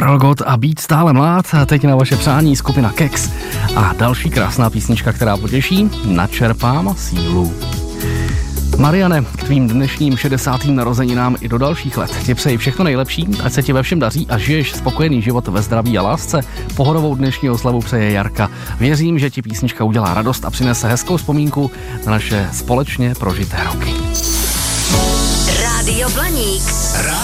Karel Gott a Být stále mlád. A teď na vaše přání skupina Kex. A další krásná písnička, která potěší. Načerpám sílu. Mariane, k tvým dnešním 60. narozeninám i do dalších let ti přeji všechno nejlepší, ať se ti ve všem daří a žiješ spokojený život ve zdraví a lásce. Pohodovou dnešní oslavu přeje Jarka. Věřím, že ti písnička udělá radost a přinese hezkou vzpomínku na naše společně prožité roky. Rádio Blaník.